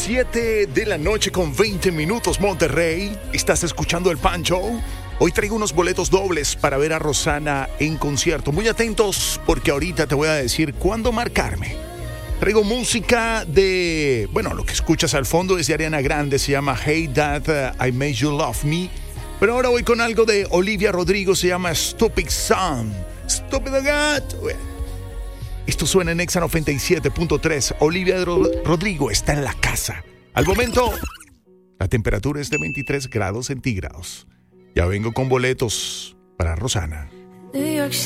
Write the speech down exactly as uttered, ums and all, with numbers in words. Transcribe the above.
siete de la noche con veinte minutos, Monterrey. ¿Estás escuchando el Pan Show? Hoy traigo unos boletos dobles para ver a Rosana en concierto. Muy atentos porque ahorita te voy a decir cuándo marcarme. Traigo música de... Bueno, lo que escuchas al fondo es de Ariana Grande. Se llama Hey Dad, uh, I Made You Love Me. Pero ahora voy con algo de Olivia Rodrigo. Se llama Stupid Son. Stupid Gato. Esto suena en Exa noventa y siete punto tres. Olivia Rodrigo está en la casa. Al momento, la temperatura es de veintitrés grados centígrados. Ya vengo con boletos para Rosana.